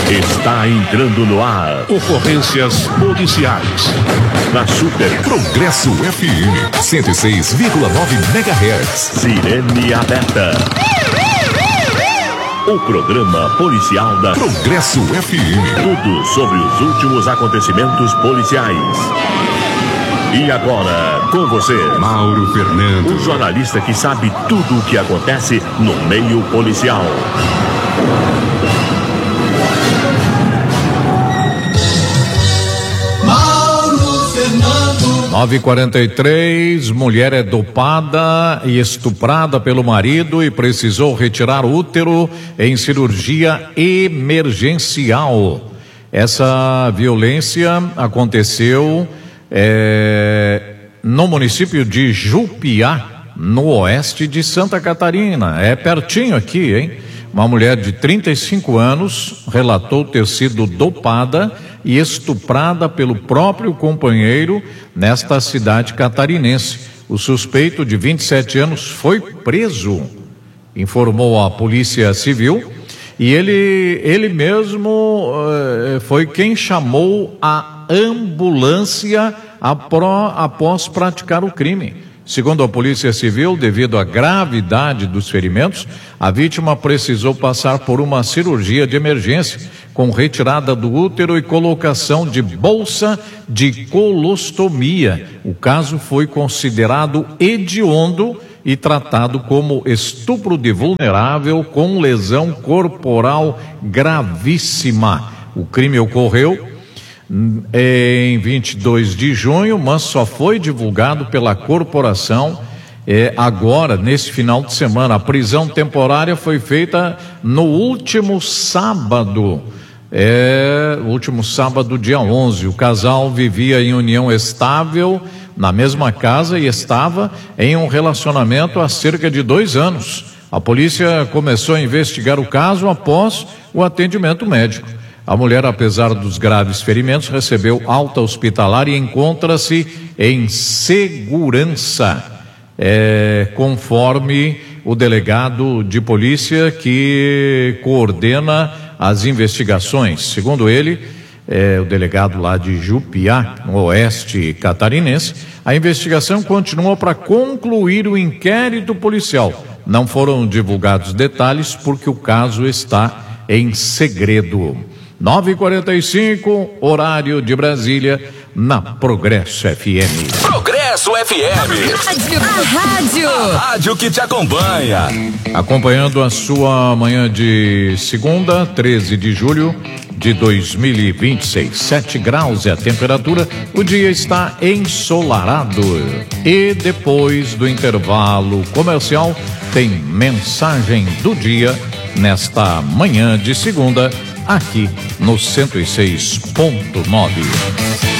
Está entrando no ar. Ocorrências policiais. Na Super Progresso FM 106,9 MHz. Sirene aberta. O programa policial da Progresso FM. Tudo sobre os últimos acontecimentos policiais. E agora, com você, Mauro Fernando, o jornalista que sabe tudo o que acontece no meio policial. Mauro Fernando. 9h43, mulher é dopada e estuprada pelo marido e precisou retirar o útero em cirurgia emergencial. Essa violência aconteceu no município de Jupiá, no oeste de Santa Catarina. É pertinho aqui, hein? Uma mulher de 35 anos relatou ter sido dopada e estuprada pelo próprio companheiro nesta cidade catarinense. O suspeito, de 27 anos, foi preso, informou a Polícia Civil, e ele mesmo foi quem chamou a ambulância após praticar o crime. Segundo a Polícia Civil, devido à gravidade dos ferimentos, a vítima precisou passar por uma cirurgia de emergência, com retirada do útero e colocação de bolsa de colostomia. O caso foi considerado hediondo e tratado como estupro de vulnerável com lesão corporal gravíssima. O crime ocorreu em 22 de junho, mas só foi divulgado pela corporação agora, nesse final de semana. A prisão temporária foi feita no último sábado, dia 11. O casal vivia em união estável na mesma casa e estava em um relacionamento há cerca de 2 anos. A polícia começou a investigar o caso após o atendimento médico. A mulher, apesar dos graves ferimentos, recebeu alta hospitalar e encontra-se em segurança, conforme o delegado de polícia que coordena as investigações. Segundo ele, o delegado lá de Jupiá, no oeste catarinense, a investigação continua para concluir o inquérito policial. Não foram divulgados detalhes porque o caso está em segredo. 9h45, horário de Brasília, na Progresso FM. Progresso FM. A rádio que te acompanha. Acompanhando a sua manhã de segunda, 13 de julho de 2026. 7 graus é a temperatura, o dia está ensolarado. E depois do intervalo comercial, tem mensagem do dia nesta manhã de segunda, aqui no 106.9.